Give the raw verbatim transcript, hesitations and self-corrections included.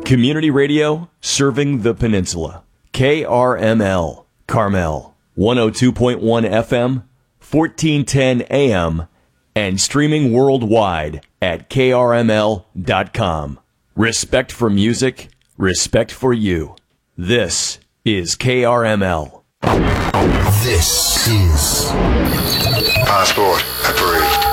Community radio serving the peninsula. K R M L, Carmel, one oh two point one F M, fourteen ten A M, and streaming worldwide at K R M L dot com. Respect for music, respect for you. This is K R M L. This is Passport Approved.